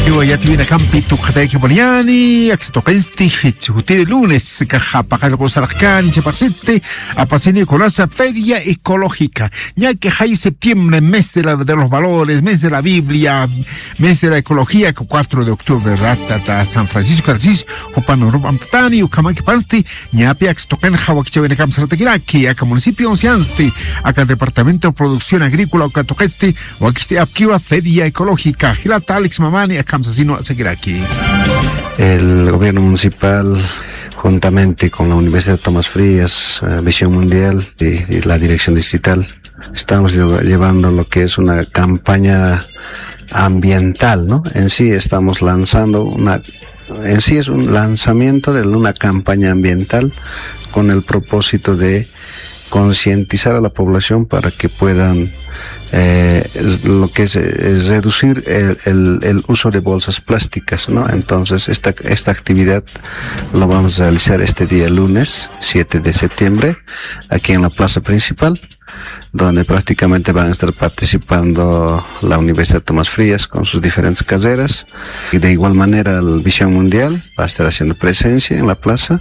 ya tuviera campi tu que boliani, axtokensti, chutiri lunes, cajapa, calgosarcan, chaparsiste, apasini colasa feria ecológica, ya que hay septiembre, mes de los valores, mes de la Biblia, mes de la ecología, 4 de octubre, rata, San Francisco, Arcis, Opano, Robamptani, Ukamaki Pansti, Ñapi, Axtoken, Hawakichavene Kamsaratakiraki, acá municipio Onciansti, acá departamento de producción agrícola, Ocatoquesti, o aquí Apkiva, feria ecológica, Gilata, Alex Mamani, acá Asesino Seguiraki. El gobierno municipal, juntamente con la Universidad Tomás Frías, Visión Mundial y la Dirección Distrital, estamos llevando lo que es una campaña ambiental, ¿no? En sí estamos lanzando en sí es un lanzamiento de una campaña ambiental con el propósito de concientizar a la población para que puedan lo que es reducir el uso de bolsas plásticas, ¿no? Entonces esta actividad lo vamos a realizar este día lunes 7 de septiembre aquí en la plaza principal, donde prácticamente van a estar participando la Universidad Tomás Frías con sus diferentes carreras, y de igual manera la Visión Mundial va a estar haciendo presencia en la plaza,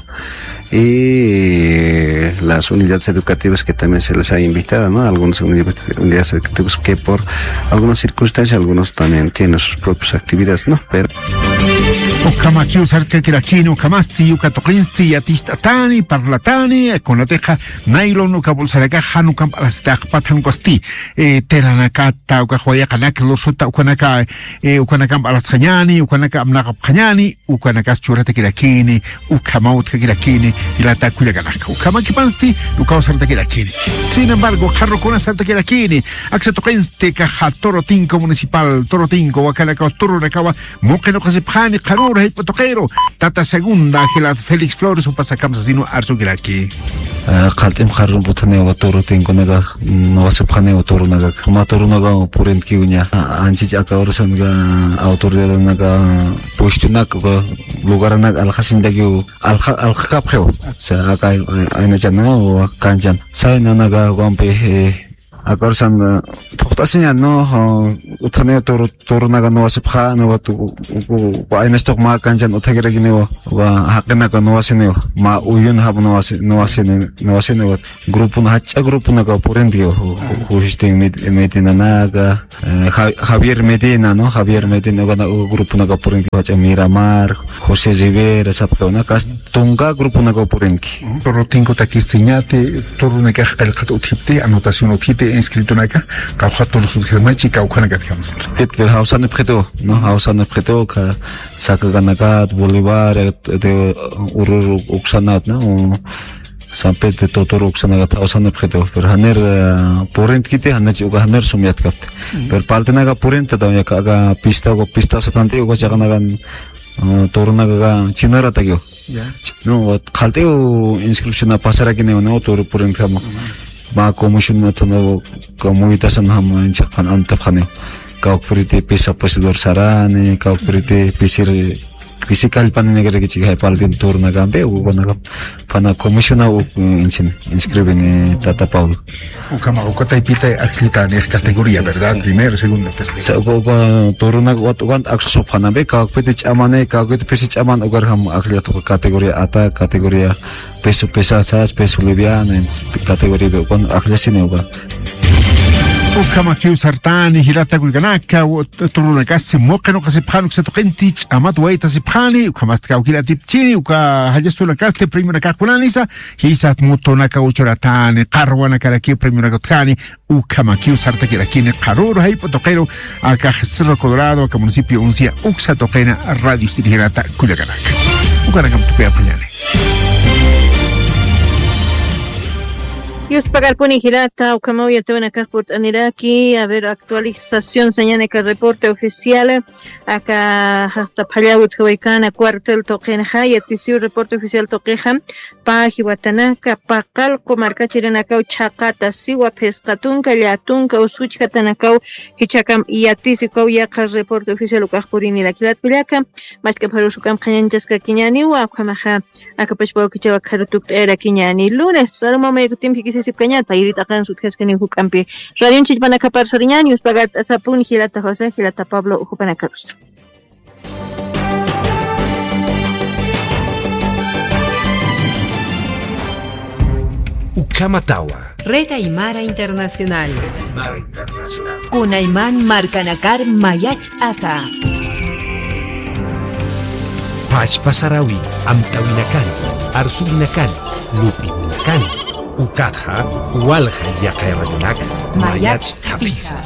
y las unidades educativas que también se les ha invitado, ¿no? Algunas unidades educativas que por algunas circunstancias, algunos también tienen sus propias actividades, ¿no? Pero Ukamaki usarka kirakini, ukamasti, ukatokinsti, yatistatani, parlatani, con la teja nylon, ukabolsaraka, hanukam alastak patanguasti, telanakata, ukahuayakanak, losuta, ukanakam alaskanyani, ukanakam nakapanyani, ukanakas churata kirakini, ukamautka kirakini, y la takuyakanaka, ukamaki pansti, ukausarta kirakini. Sin embargo, jarro con asarta kirakini, axatokinsti, caja Torotinco municipal, Torotinco, wakanaka, Turunakawa, Mokeno Kasipani, Karur, Potokero, Tata Segunda, Gela Félix Flores, o pasacams así no Arzugiraki. Kaltim Harun Botaneo, Torotinco, Naga, no Sephaneo, Torunaga, Matorunaga, Purenkiunia, Anchiaka Orsanga, autoridad Naga, Pushtunak, Lugaranaga, Al Hasindagio, Al Hakapeo, Saka, Ainajano, Kanjan, Sainanaga, Wampe. Acorsan toxtasnya no utane torunaga no asipha no tu ainestok ma kanjan utagera gineo wa hakena ka no asene ma uyun hab no asene grupo na hacha grupo na ka porendio hosting Medina naga Javier Medina no Javier Medina ga grupo na ka porendio hacha Miramar José Rivera sapka na kas tunga grupo na ka porenki Torotinco takistiñate torunaga qalqat utipte anotación utipte inscrito acá, Caujato los Ujimachi, Caucanaca, digamos. Que Hausa Nepjeto, ¿no? Hausa Nepjeto, que saca Ganacat, Bolívar, de Urur Uxanat, ¿no? San Pedro de Totor Uxanagat, Hausa Nepjeto, pero Haner Porent Kite, Haner Sumiat Capte. Pero Paltenaga Porent, también haga pista o pista satante, o Ganagan Torunaga Chinara Tagio. No, Kalteo inscripción a pasar aquí, no, Toru Porent Camo. Ma comisión no tono comunitas en ham en chapan antapane kaukprite pesa posidor sarane kaukprite physical panegere que chica paldim turna gambe o gona pana comisión o inscriben Tata Paulo ukama ukata ipita akhlitani categoría, ¿verdad? Primero, segundo, tercero. Turna wan akso pana be kaukprite chamane kaukprite pesi chaman ogarham akhliat categoría ata categoría peso pesas, peso liviano, en categoría de con agresino. Ukama kiu sartani hilata gulganaka turuna kasi mokeno kasi phanu kse tokentich amat waita si phani ukama tka ukila tipchini uka hajestu la kaste primera kakulanisa hisat mutona ka uchoratani qarwana karaki primera kotkani ukama kiu sarta kirakine qarur hay potokero aka Cerro Colorado aka municipio uncia uksa tokena radio stirihirata kulaganak ukana kam tupe apanyane. Yus pagar puni girata o como ya tengo acá por Aniraki a ver actualización señala que reporte oficial acá hasta Payawut Huaycana cuartel Toquenja y atició reporte oficial Toqueja pa Jiwatanaka pa Calco marca Chiranaka Chacata Siwa Pescatunca Yatunca Usuchkatanaka Hichakam y atisiko ya que reporte oficial Ucajurini la Kilat Piliaca más que para su campaña Jessica Kiñani o Akamaja acá pues puedo que lleva Karutuk era Kiñani lunes solo me tiempo sisip kanya tayrit akan sutkas kani hukampi radion chipana kapar sariñani us pagat sapun hilata José hilata Pablo hupana karus Kamatawa. Red Aymara Internacional. Kunayman Marcanakar Mayach Asa. Pachpasarawi, Amtawinakani, Arsulinakani, Lupinakani, Ukatha, Walha Yakairayonak, Mayach Tapisa.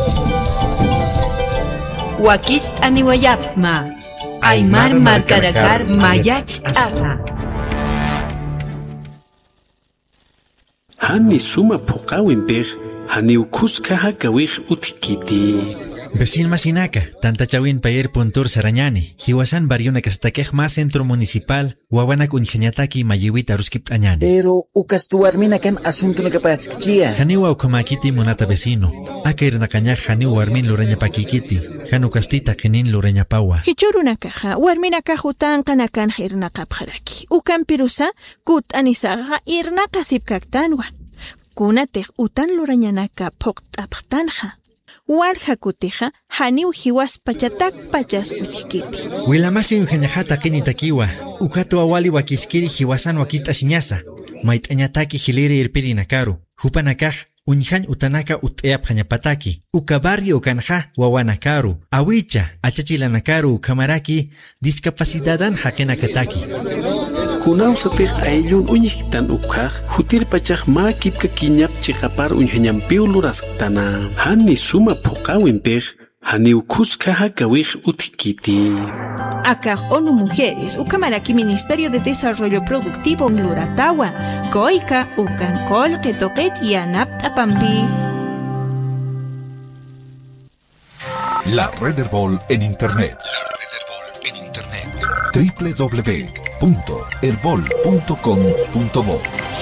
Wakist Aniwayapsma. Aymar Marcanakar Mayach Asa. Hani suma pokawinpej, hani ukuskaha kawij utkiti. Vecin Masinaka, tanta chawin payer puntur sarañani, hiwasan bariona kastakej más centro municipal, wawanak unjanyataki mayiwit aruskip añani. Pero ukastuarmina kem asunto no kapaskchia. Hani waukamakiti monata vecino, akair nakanyaj hani warmin lureña pakikiti, hanu kastita kenin lureña pawa. Hichuruna kaja, warmina kajutan kanakan hirna kapjaraki. Ukan pirusa, kut anisaga irna kasip kaktanwa. Kunatej utan lureñanaka pokt aptanja. Walha kutija, haniu hiwas pachatak pachas utikiti. Wilamasi unjanyajata kenitakiwa, ukato awali wakiskiri hiwasan wakita siñasa, maitañataki hiliri irpiri nakaru, hupanakaj, unjan utanaka uteap hanyapataki, ukabarri ukanja wawanakaru, awicha, achachilanakaru kamaraki, discapacitadan hakenakataki. Kunau satej ayllun uñikitan ukaj, hutir pachaj ma kipka kiñap chikapar unjanyampiu luraskatana. Hani suma pokawinpej, hani ukuskaha kawij utkiti. Acá ONU Mujeres, Ucamaraki Ministerio de Desarrollo Productivo Mluratawa, Coica, Ucancol, Ketoket y Anapt Apambi. La Red Herbol en Internet. www.herbol.com.bo.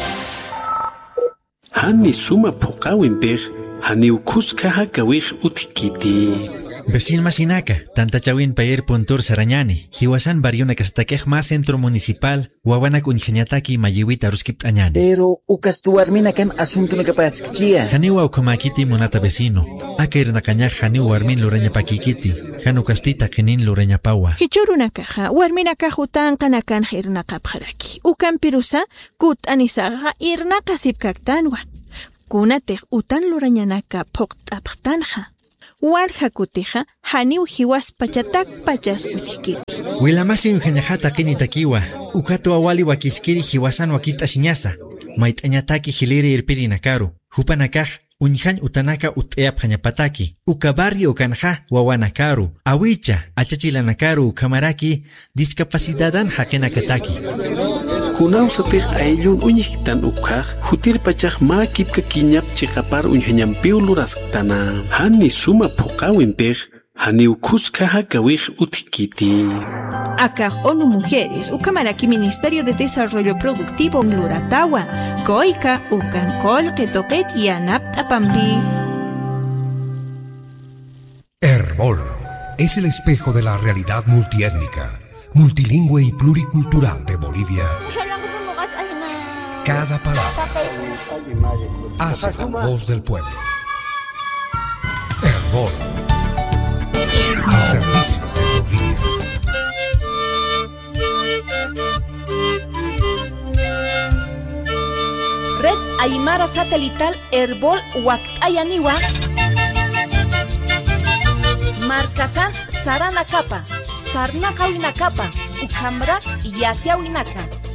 Hani suma pokawinpej, hani ukuskaha kawij utkiti. Vecin Masinaka, tanta chawin payer puntur sarañani, hiwasan bariona kastakej más centro municipal, wawanak unjanyataki mayiwit aruskip añani. Pero ukastuarmina kem asunto no kapaskchia. Hani waukamakiti monata vecino, akair nakanyaj hani warmin lureña pakikiti, hanu kastita kenin lureña pawa. Hichuruna kaja, warmina kajutan kanakan hirna kapjaraki. Ukan pirusa, kut anisaga irna kasip kaktanwa. Kunatej utan lureñanaka pokt aptanja. Walha kutija, haniu hiwas pachatak pachas utikiti. Wilamasi unjanyajata kenitakiwa, ukato awali wakiskiri hiwasan wakita siñasa, maitañataki hiliri irpiri nakaru, hupanakaj, unjan utanaka uteap hanyapataki, ukabarri ukanja wawanakaru, awicha, achachilanakaru kamaraki, discapacitadan hakenakataki. Kunau satej ayllun uñikitan ukaj, hutir pachaj ma kipka kiñap chikapar unjanyampiu luraskatana. Hani suma pokawinpej, hani ukuskaha kawij utkiti. Acá ONU Mujeres, Ucamaraki Ministerio de Desarrollo Productivo Mluratawa, Coica, Ucancol, Ketoket y Anapt Apambi. Herbol es el espejo de la realidad multiétnica, multilingüe y pluricultural de Bolivia. Cada palabra hace la voz del pueblo. Herbol, al servicio de Bolivia. Red Aymara Satelital Herbol Huactayaniwa. Marcasan Saranacapa, Sarnacawinacapa, Ucamrak Yateawinaca.